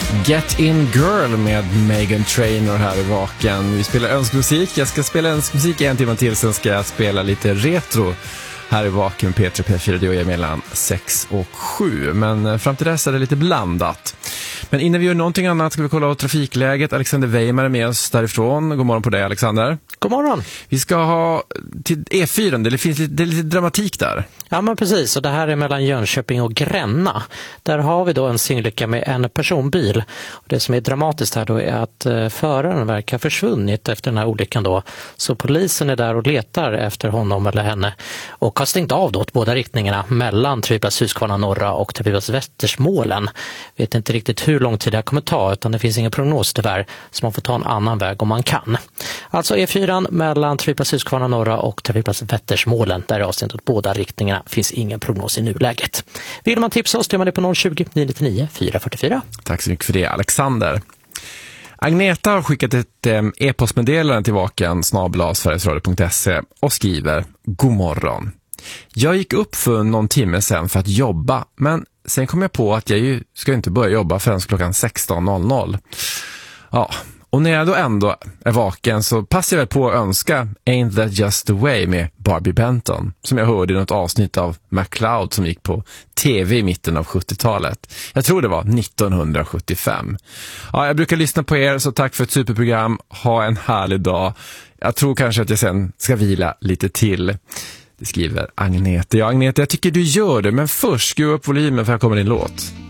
Get In Girl med Meghan Trainor här i Vaken. Vi spelar önskmusik. Jag ska spela önskmusik 1 timme till, sen ska jag spela lite retro här i Vaken. P3, P4, det är mellan 6 och 7. Men fram till dess är det lite blandat. Men innan vi gör någonting annat ska vi kolla på trafikläget. Alexander Weimar är med oss därifrån. God morgon på dig, Alexander. God morgon. Vi ska ha till E4, det finns lite dramatik där. Ja, men precis, och det här är mellan Jönköping och Gränna. Där har vi då en singelolycka med en personbil. Och det som är dramatiskt här då är att föraren verkar ha försvunnit efter den här olyckan då. Så polisen är där och letar efter honom eller henne och har stängt av då åt båda riktningarna mellan Trafikplats Huskvarna norra och Trafikplats Västersmålen. Vet inte riktigt hur lång tid det kommer ta, utan det finns ingen prognos tyvärr, så man får ta en annan väg om man kan. Alltså E4 mellan Trafikplats Huskvarna norra och Trafikplats Västersmålen, där är avståndet åt båda riktningarna. Finns ingen prognos i nuläget. Vill man tipsa oss, gör man det på 020 999 444. Tack så mycket för det, Alexander. Agneta har skickat ett e-postmeddelande till Vaken @sverigesradio.se och skriver: God morgon. Jag gick upp för någon timme sedan för att jobba, men sen kom jag på att jag ska inte börja jobba förrän klockan 16.00. Ja, och när jag då ändå är vaken så passar jag väl på att önska Ain't That Just The Way med Barbie Benton, som jag hörde i något avsnitt av McCloud som gick på tv i mitten av 70-talet. Jag tror det var 1975. Ja, jag brukar lyssna på er, så tack för ett superprogram. Ha en härlig dag. Jag tror kanske att jag sen ska vila lite till. Det skriver Agneta. Ja, Agneta, jag tycker du gör det, men först skruva upp volymen för här kommer din låt.